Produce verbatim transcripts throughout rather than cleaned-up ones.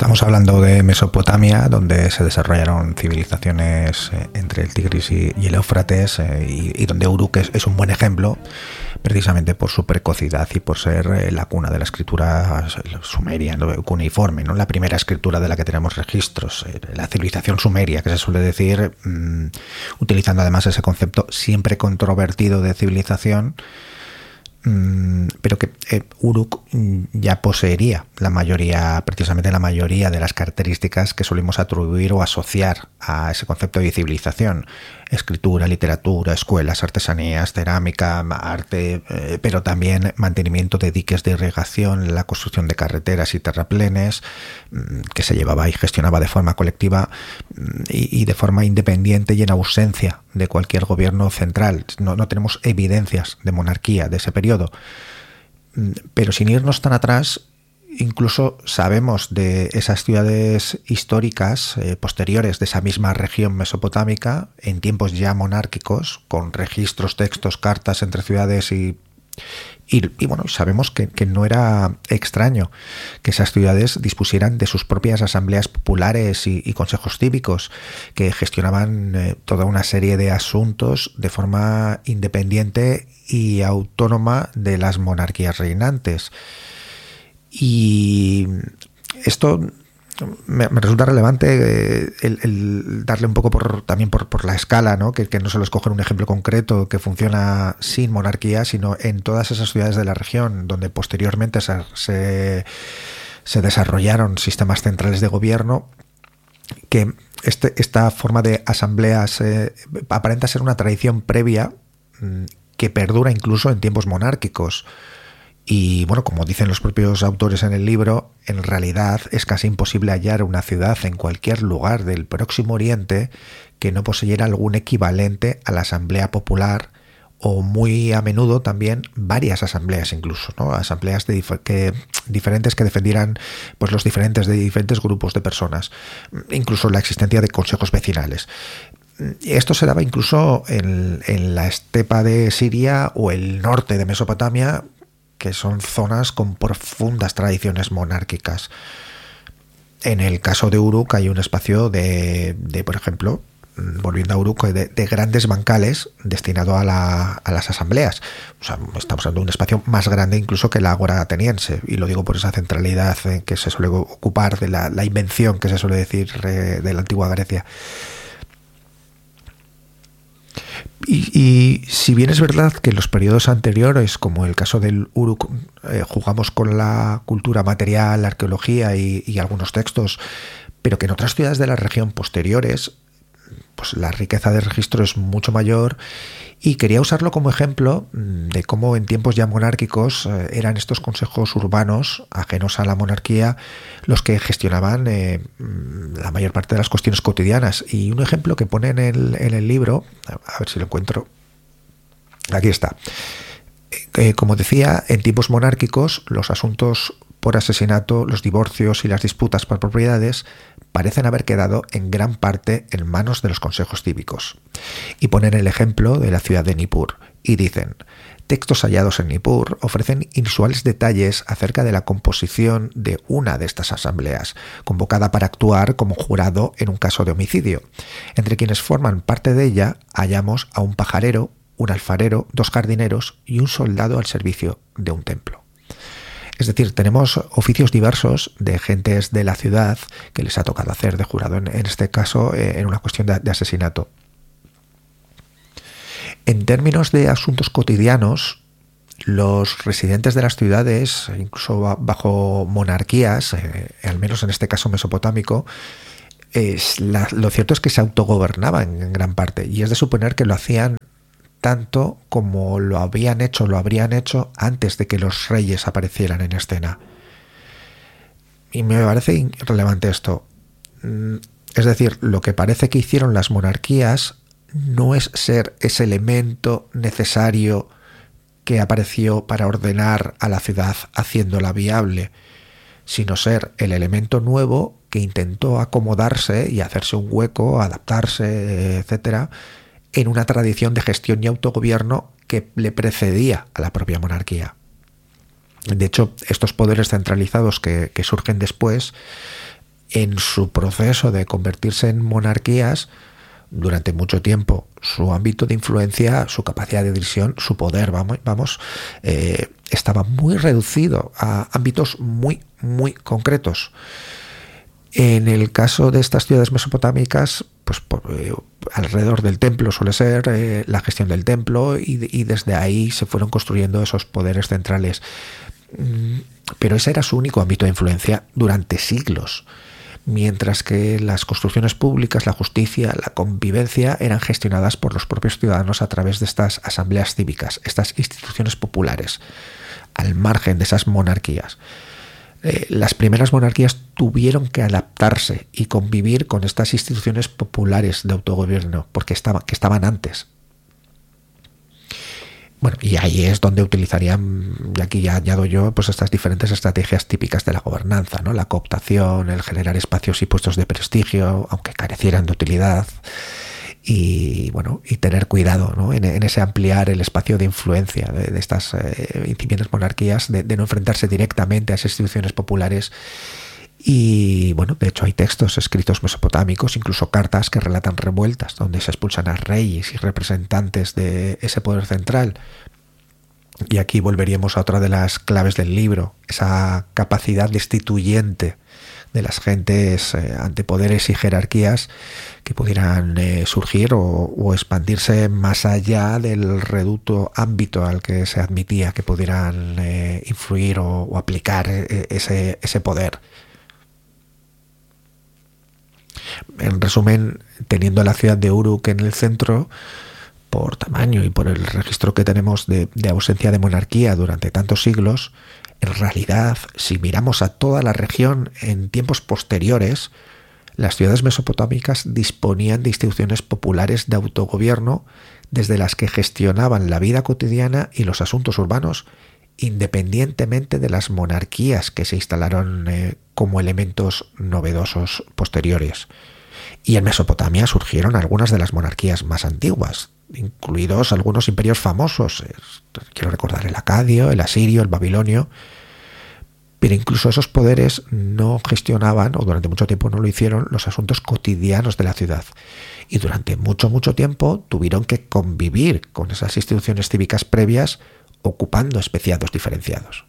Estamos hablando de Mesopotamia, donde se desarrollaron civilizaciones eh, entre el Tigris y, y el Éufrates, eh, y, y donde Uruk es, es un buen ejemplo, precisamente por su precocidad y por ser eh, la cuna de la escritura sumeria, ¿no? Cuneiforme, ¿no? La primera escritura de la que tenemos registros, eh, la civilización sumeria, que se suele decir, mmm, utilizando además ese concepto siempre controvertido de civilización, pero que eh, Uruk ya poseería la mayoría, precisamente la mayoría de las características que solemos atribuir o asociar a ese concepto de civilización: escritura, literatura, escuelas, artesanías, cerámica, arte, eh, pero también mantenimiento de diques de irrigación, la construcción de carreteras y terraplenes, que se llevaba y gestionaba de forma colectiva y, y de forma independiente y en ausencia de cualquier gobierno central. No, no tenemos evidencias de monarquía de ese periodo. Pero sin irnos tan atrás, incluso sabemos de esas ciudades históricas eh, posteriores de esa misma región mesopotámica, en tiempos ya monárquicos, con registros, textos, cartas entre ciudades y Y, y bueno, sabemos que, que no era extraño que esas ciudades dispusieran de sus propias asambleas populares y, y consejos cívicos, que gestionaban eh, toda una serie de asuntos de forma independiente y autónoma de las monarquías reinantes. Y esto me, me resulta relevante eh, el, el darle un poco por, también por, por la escala, ¿no? Que, que no solo escoger un ejemplo concreto que funciona sin monarquía, sino en todas esas ciudades de la región donde posteriormente se, se, se desarrollaron sistemas centrales de gobierno, que este, esta forma de asambleas eh, aparenta ser una tradición previa mmm, que perdura incluso en tiempos monárquicos. Y bueno, como dicen los propios autores en el libro, en realidad es casi imposible hallar una ciudad en cualquier lugar del Próximo Oriente que no poseyera algún equivalente a la asamblea popular, o muy a menudo también varias asambleas incluso, ¿no? Asambleas de dif- que, diferentes que defendieran pues, los diferentes de diferentes grupos de personas, incluso la existencia de consejos vecinales. Esto se daba incluso en, en la estepa de Siria o el norte de Mesopotamia, que son zonas con profundas tradiciones monárquicas. En el caso de Uruk hay un espacio de, de por ejemplo, volviendo a Uruk, de, de grandes bancales destinado a, la, a las asambleas. O sea, estamos hablando de un espacio más grande incluso que la ágora ateniense, y lo digo por esa centralidad que se suele ocupar de la, la invención que se suele decir de la antigua Grecia. Y, y si bien es verdad que en los periodos anteriores, como el caso del Uruk, eh, jugamos con la cultura material, la arqueología y, y algunos textos, pero que en otras ciudades de la región posteriores, pues la riqueza de registro es mucho mayor, y quería usarlo como ejemplo de cómo en tiempos ya monárquicos eh, eran estos consejos urbanos ajenos a la monarquía los que gestionaban eh, la mayor parte de las cuestiones cotidianas. Y un ejemplo que pone en el, en el libro, a ver si lo encuentro, aquí está. Eh, como decía, en tiempos monárquicos los asuntos por asesinato, los divorcios y las disputas por propiedades parecen haber quedado en gran parte en manos de los consejos cívicos. Y ponen el ejemplo de la ciudad de Nippur y dicen: textos hallados en Nippur ofrecen inusuales detalles acerca de la composición de una de estas asambleas, convocada para actuar como jurado en un caso de homicidio. Entre quienes forman parte de ella hallamos a un pajarero, un alfarero, dos jardineros y un soldado al servicio de un templo. Es decir, tenemos oficios diversos de gentes de la ciudad que les ha tocado hacer de jurado, en, en este caso eh, en una cuestión de, de asesinato. En términos de asuntos cotidianos, los residentes de las ciudades, incluso bajo monarquías, eh, al menos en este caso mesopotámico, es la, lo cierto es que se autogobernaban en gran parte, y es de suponer que lo hacían tanto como lo habían hecho, lo habrían hecho antes de que los reyes aparecieran en escena. Y me parece relevante esto. Es decir, lo que parece que hicieron las monarquías no es ser ese elemento necesario que apareció para ordenar a la ciudad haciéndola viable, sino ser el elemento nuevo que intentó acomodarse y hacerse un hueco, adaptarse, etcétera, en una tradición de gestión y autogobierno que le precedía a la propia monarquía. De hecho, estos poderes centralizados que, que surgen después en su proceso de convertirse en monarquías, durante mucho tiempo su ámbito de influencia, su capacidad de decisión, su poder, vamos, vamos eh, estaba muy reducido a ámbitos muy, muy concretos. En el caso de estas ciudades mesopotámicas, pues por, eh, alrededor del templo suele ser eh, la gestión del templo y, y desde ahí se fueron construyendo esos poderes centrales. Pero ese era su único ámbito de influencia durante siglos. Mientras que las construcciones públicas, la justicia, la convivencia eran gestionadas por los propios ciudadanos a través de estas asambleas cívicas, estas instituciones populares, al margen de esas monarquías. Eh, las primeras monarquías tuvieron que adaptarse y convivir con estas instituciones populares de autogobierno, porque estaban, que estaban antes. Bueno, y ahí es donde utilizarían, y aquí ya añado yo, pues estas diferentes estrategias típicas de la gobernanza, ¿no? La cooptación, el generar espacios y puestos de prestigio, aunque carecieran de utilidad, y bueno, y tener cuidado, ¿no? en, en ese ampliar el espacio de influencia de, de estas eh, incipientes monarquías, de, de no enfrentarse directamente a esas instituciones populares. Y bueno, de hecho hay textos escritos mesopotámicos, incluso cartas que relatan revueltas donde se expulsan a reyes y representantes de ese poder central. Y aquí volveríamos a otra de las claves del libro, esa capacidad destituyente de las gentes eh, ante poderes y jerarquías que pudieran eh, surgir o, o expandirse más allá del reducto ámbito al que se admitía que pudieran eh, influir o, o aplicar eh, ese, ese poder. En resumen, teniendo la ciudad de Uruk en el centro, por tamaño y por el registro que tenemos de, de ausencia de monarquía durante tantos siglos, en realidad, si miramos a toda la región en tiempos posteriores, las ciudades mesopotámicas disponían de instituciones populares de autogobierno desde las que gestionaban la vida cotidiana y los asuntos urbanos, independientemente de las monarquías que se instalaron eh, como elementos novedosos posteriores. Y en Mesopotamia surgieron algunas de las monarquías más antiguas, incluidos algunos imperios famosos. Quiero recordar el acadio, el asirio, el babilonio. Pero incluso esos poderes no gestionaban, o durante mucho tiempo no lo hicieron, los asuntos cotidianos de la ciudad. Y durante mucho, mucho tiempo tuvieron que convivir con esas instituciones cívicas previas, ocupando especiados diferenciados.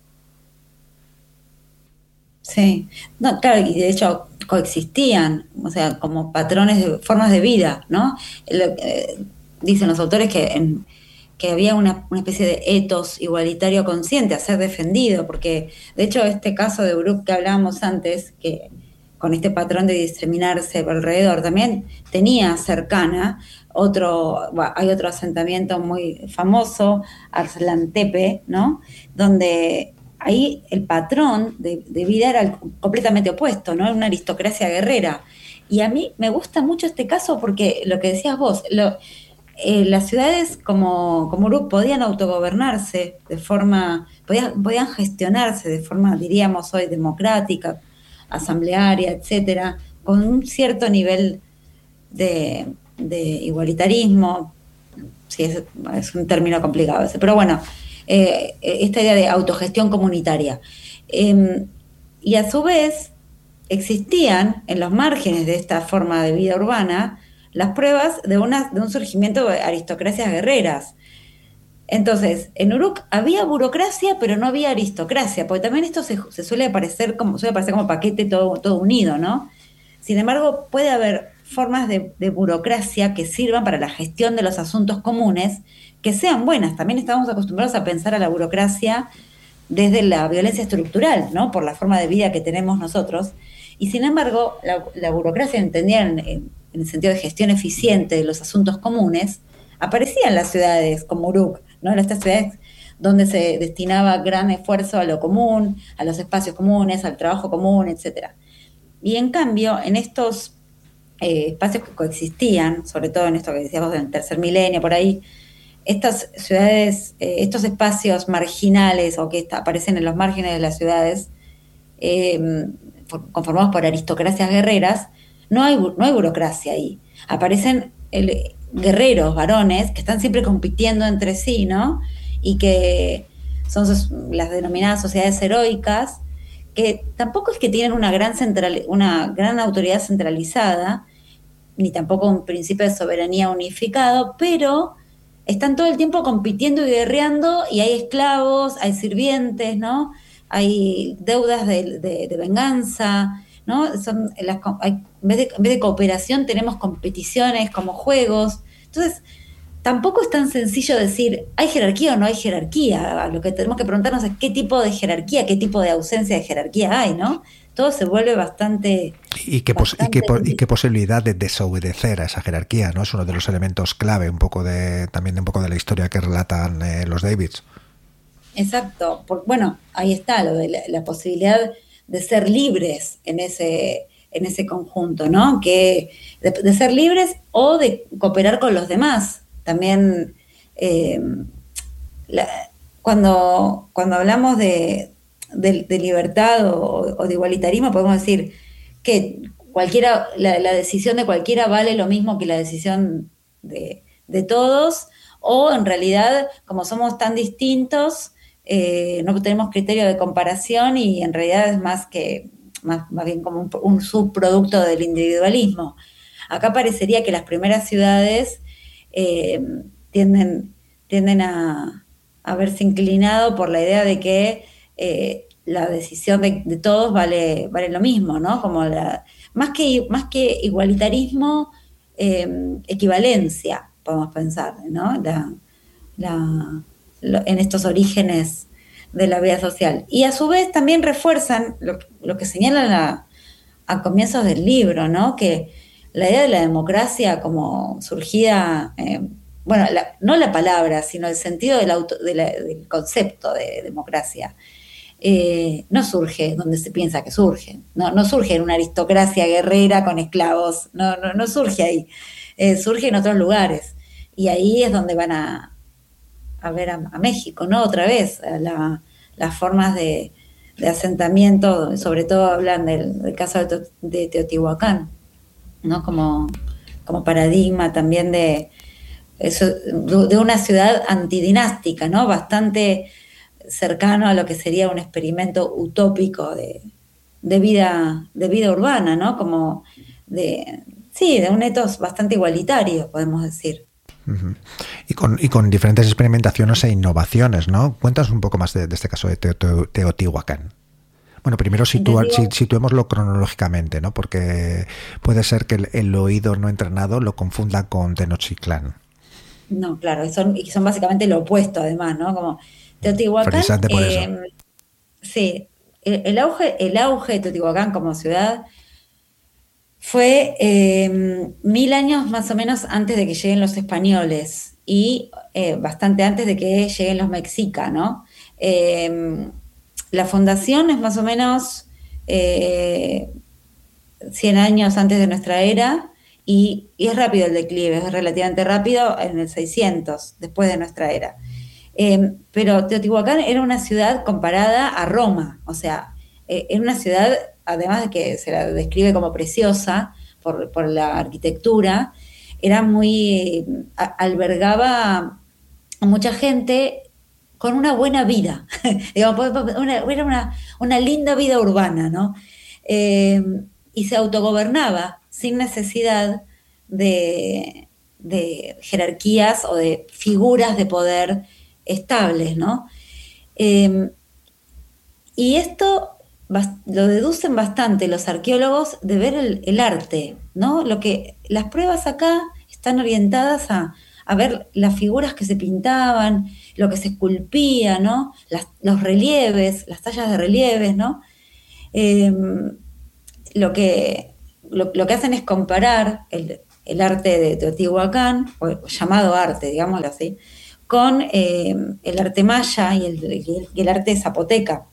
Sí, no, claro, y de hecho coexistían, o sea, como patrones de formas de vida, ¿no? Lo, eh, dicen los autores que, en, que había una, una especie de etos igualitario consciente a ser defendido, porque de hecho este caso de Uruk que hablábamos antes, que con este patrón de diseminarse alrededor, también tenía cercana otro, bueno, hay otro asentamiento muy famoso, Arslan Tepe, ¿no? Donde ahí el patrón de, de vida era el, completamente opuesto, ¿no? Una aristocracia guerrera. Y a mí me gusta mucho este caso porque lo que decías vos, lo, eh, las ciudades como, como Uruk podían autogobernarse de forma, podían, podían gestionarse de forma, diríamos hoy, democrática, asamblearia, etcétera, con un cierto nivel de, de igualitarismo. Sí, es, es un término complicado ese, pero bueno, Eh, esta idea de autogestión comunitaria. Eh, y a su vez existían en los márgenes de esta forma de vida urbana las pruebas de, una, de un surgimiento de aristocracias guerreras. Entonces, en Uruk había burocracia, pero no había aristocracia, porque también esto se, se suele aparecer como, suele aparecer como paquete todo, todo unido, ¿no? Sin embargo, puede haber formas de, de burocracia que sirvan para la gestión de los asuntos comunes, que sean buenas. También estamos acostumbrados a pensar a la burocracia desde la violencia estructural, ¿no? Por la forma de vida que tenemos nosotros. Y sin embargo, la, la burocracia entendida en, en, en el sentido de gestión eficiente de los asuntos comunes, aparecía en las ciudades como Uruk, ¿no? En estas ciudades donde se destinaba gran esfuerzo a lo común, a los espacios comunes, al trabajo común, etcétera. Y en cambio, en estos eh, espacios que coexistían, sobre todo en esto que decíamos del tercer milenio, por ahí, estas ciudades, eh, estos espacios marginales o que está, aparecen en los márgenes de las ciudades, eh, conformados por aristocracias guerreras, no hay, no hay burocracia ahí. Aparecen el, guerreros, varones, que están siempre compitiendo entre sí, ¿no? Y que son las denominadas sociedades heroicas, que tampoco es que tienen una gran, central, una gran autoridad centralizada, ni tampoco un principio de soberanía unificado, pero están todo el tiempo compitiendo y guerreando, y hay esclavos, hay sirvientes, ¿no? Hay deudas de, de, de venganza, ¿no? Son las, hay, en, vez de, en vez de cooperación tenemos competiciones como juegos. Entonces, tampoco es tan sencillo decir, ¿hay jerarquía o no hay jerarquía? Lo que tenemos que preguntarnos es qué tipo de jerarquía, qué tipo de ausencia de jerarquía hay, ¿no? Todo se vuelve bastante... ¿Y qué, pos bastante... y, qué y qué posibilidad de desobedecer a esa jerarquía, ¿no? Es uno de los elementos clave un poco de también de un poco de la historia que relatan eh, los Davids. Exacto. Por, bueno, ahí está lo de la, la posibilidad de ser libres en ese, en ese conjunto, ¿no? Que de, de ser libres o de cooperar con los demás. También eh, la, cuando, cuando hablamos de, de, de libertad o, o de igualitarismo, podemos decir que cualquiera, la, la decisión de cualquiera vale lo mismo que la decisión de, de todos, o en realidad, como somos tan distintos, eh, no tenemos criterio de comparación y en realidad es más que más, más bien como un, un subproducto del individualismo. Acá parecería que las primeras ciudades eh, tienden, tienden a, a verse inclinado por la idea de que eh, la decisión de, de todos vale, vale lo mismo, ¿no? Como la, más que, más que igualitarismo, eh, equivalencia, podemos pensar, ¿no? La, la, lo, en estos orígenes de la vida social. Y a su vez también refuerzan lo, lo que señalan a, a comienzos del libro, ¿no? Que la idea de la democracia como surgida, eh, bueno, la, no la palabra, sino el sentido del, auto, de la, del concepto de democracia, eh, no surge donde se piensa que surge, no, no surge en una aristocracia guerrera con esclavos, no, no, no surge ahí, eh, surge en otros lugares, y ahí es donde van a, a ver a, a México, ¿no? Otra vez, a la, las formas de, de asentamiento, sobre todo hablan del, del caso de, de Teotihuacán, ¿no? Como, como paradigma también de, eso, de una ciudad antidinástica, ¿no? Bastante cercano a lo que sería un experimento utópico de, de vida, de vida urbana, ¿no? Como de, sí, de un etos bastante igualitario, podemos decir. Uh-huh. Y con, y con diferentes experimentaciones e innovaciones, ¿no? Cuéntanos un poco más de, de este caso de Teo, Teotihuacán. Bueno, primero situa, si, situémoslo cronológicamente, ¿no? Porque puede ser que el, el oído no entrenado lo confunda con Tenochtitlán. No, claro, son, y son básicamente lo opuesto, además, ¿no? Como Teotihuacán, por eh, eso. sí, el, el, auge, el auge de Teotihuacán como ciudad fue eh, mil años más o menos antes de que lleguen los españoles y eh, bastante antes de que lleguen los mexicas, ¿no? Eh, la fundación es más o menos eh, cien años antes de nuestra era y, y es rápido el declive, es relativamente rápido en el seiscientos, después de nuestra era. Eh, pero Teotihuacán era una ciudad comparada a Roma, o sea, eh, era una ciudad, además de que se la describe como preciosa por, por la arquitectura, era muy, a, albergaba a mucha gente con una buena vida, digamos, una, era una, una linda vida urbana, ¿no? Eh, y se autogobernaba sin necesidad de, de jerarquías o de figuras de poder estables, ¿no? Eh, y esto lo deducen bastante los arqueólogos de ver el, el arte, ¿no? Lo que, las pruebas acá están orientadas a, a ver las figuras que se pintaban, lo que se esculpía, ¿no? Las, los relieves, las tallas de relieves, ¿no? Eh, lo, que, lo, lo que hacen es comparar el, el arte de Teotihuacán, o llamado arte, digámoslo así, con eh, el arte maya y el, el, el arte zapoteca.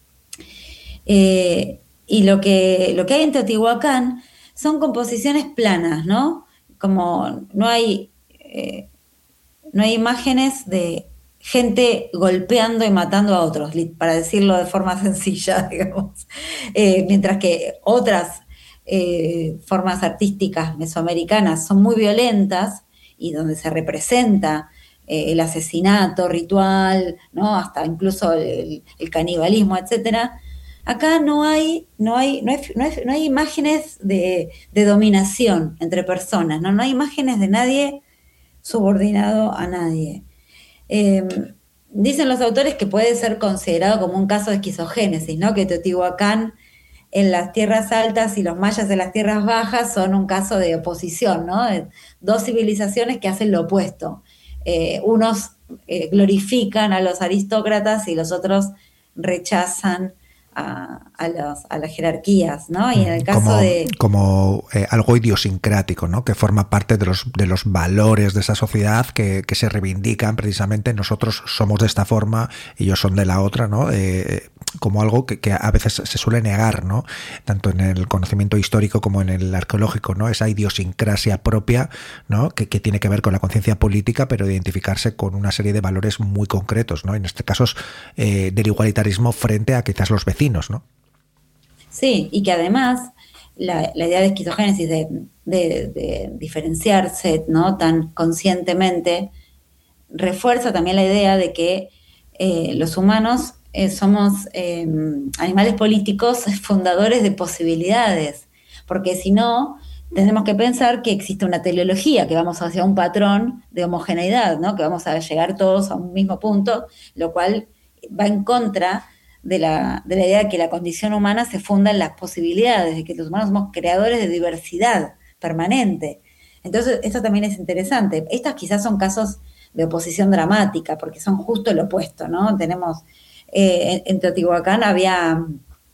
Eh, y lo que, lo que hay en Teotihuacán son composiciones planas, ¿no? Como no hay, eh, no hay imágenes de gente golpeando y matando a otros, para decirlo de forma sencilla, digamos. Eh, mientras que otras eh, formas artísticas mesoamericanas son muy violentas y donde se representa eh, el asesinato ritual, ¿no? Hasta incluso el, el canibalismo, etcétera. Acá no hay, no hay, no hay, no hay, no hay imágenes de, de dominación entre personas, ¿no? No hay imágenes de nadie subordinado a nadie. Eh, Dicen los autores que puede ser considerado como un caso de esquizogénesis, ¿no? Que Teotihuacán en las tierras altas y los mayas en las tierras bajas son un caso de oposición, ¿no? De dos civilizaciones que hacen lo opuesto. Eh, unos eh, glorifican a los aristócratas y los otros rechazan a, a, los, a las jerarquías, ¿no? Y en el caso como, de... como eh, algo idiosincrático, ¿no? Que forma parte de los, de los valores de esa sociedad que, que se reivindican precisamente. Nosotros somos de esta forma, ellos son de la otra, ¿no? Eh, como algo que, que a veces se suele negar, ¿no? Tanto en el conocimiento histórico como en el arqueológico, ¿no? Esa idiosincrasia propia, ¿no? Que, que tiene que ver con la conciencia política, pero identificarse con una serie de valores muy concretos, ¿no? En este caso, eh, del igualitarismo frente a quizás los vecinos, ¿no? Sí, y que además la, la idea de esquizogénesis, de, de, de diferenciarse, ¿no? Tan conscientemente, refuerza también la idea de que eh, los humanos eh, somos eh, animales políticos fundadores de posibilidades, porque si no, tenemos que pensar que existe una teleología, que vamos hacia un patrón de homogeneidad, ¿no? Que vamos a llegar todos a un mismo punto, lo cual va en contra de la, de la idea de que la condición humana se funda en las posibilidades, de que los humanos somos creadores de diversidad permanente. Entonces, esto también es interesante. Estos quizás son casos de oposición dramática, porque son justo lo opuesto, ¿no? Tenemos, eh, en, en Teotihuacán había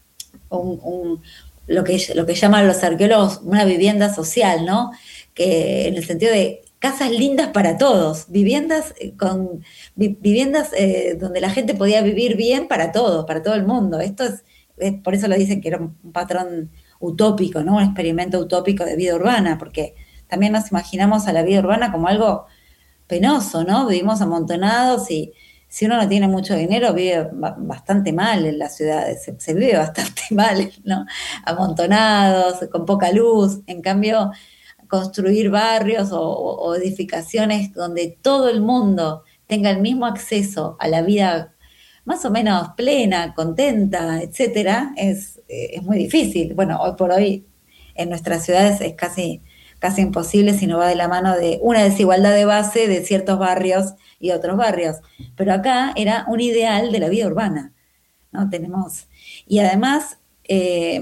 un, un, lo, que, lo que llaman los arqueólogos una vivienda social, ¿no? Que en el sentido de casas lindas para todos, viviendas con viviendas eh, donde la gente podía vivir bien para todos, para todo el mundo. Esto es, es, por eso lo dicen que era un patrón utópico, ¿no? Un experimento utópico de vida urbana, porque también nos imaginamos a la vida urbana como algo penoso, ¿no? Vivimos amontonados y si uno no tiene mucho dinero vive bastante mal en las ciudades, se, se vive bastante mal, ¿no? Amontonados, con poca luz. En cambio, construir barrios o, o edificaciones donde todo el mundo tenga el mismo acceso a la vida más o menos plena, contenta, etcétera, es, es muy difícil. Bueno, hoy por hoy en nuestras ciudades es casi, casi imposible si no va de la mano de una desigualdad de base de ciertos barrios y otros barrios. Pero acá era un ideal de la vida urbana, ¿no? Tenemos, y además eh,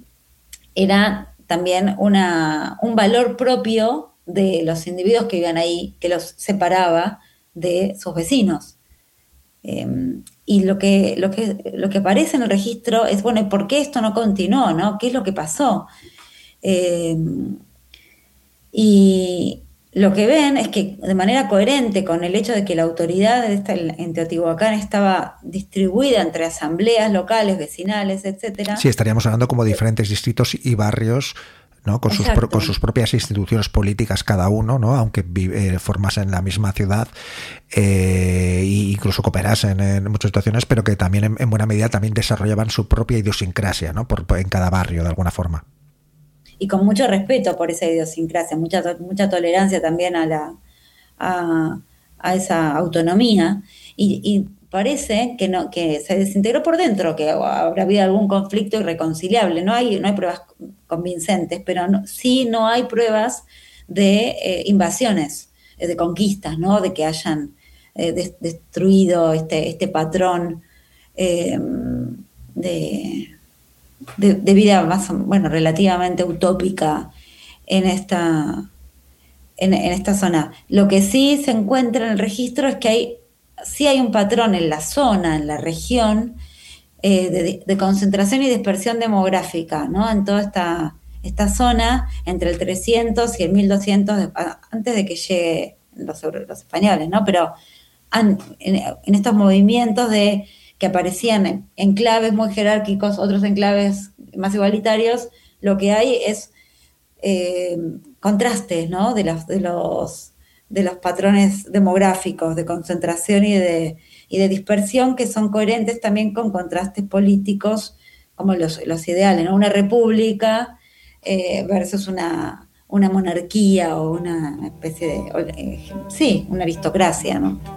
era también una, un valor propio de los individuos que vivían ahí, que los separaba de sus vecinos. Eh, y lo que, lo, que, lo que aparece en el registro es, bueno, ¿por qué esto no continuó? ¿No? ¿Qué es lo que pasó? Eh, y lo que ven es que de manera coherente con el hecho de que la autoridad de esta, en Teotihuacán estaba distribuida entre asambleas locales, vecinales, etcétera. Sí, estaríamos hablando como de diferentes distritos y barrios, ¿no? Con sus, con sus propias instituciones políticas cada uno, ¿no? Aunque eh, formasen la misma ciudad eh, e incluso cooperasen en muchas situaciones, pero que también en, en buena medida también desarrollaban su propia idiosincrasia, ¿no? Por, por, en cada barrio, de alguna forma. Y con mucho respeto por esa idiosincrasia, mucha, mucha tolerancia también a, la, a, a esa autonomía. Y, y parece que, no, que se desintegró por dentro, que habrá habido algún conflicto irreconciliable. No hay, no hay pruebas convincentes, pero no, sí no hay pruebas de eh, invasiones, eh, de conquistas, ¿no? De que hayan eh, de, destruido este, este patrón eh, de... De, de vida más, bueno, relativamente utópica en esta, en, en esta zona. Lo que sí se encuentra en el registro es que hay, sí hay un patrón en la zona, en la región, eh, de, de concentración y dispersión demográfica, ¿no? En toda esta, esta zona, entre el trescientos y el mil doscientos, antes de que lleguen los, los españoles, ¿no? Pero en, en estos movimientos de que aparecían enclaves muy jerárquicos, otros enclaves más igualitarios, lo que hay es eh, contrastes, ¿no? de, los, de, los, de los patrones demográficos de concentración y de, y de dispersión que son coherentes también con contrastes políticos como los, los ideales, ¿no? Una república eh, versus una, una monarquía o una especie de, eh, sí, una aristocracia, ¿no?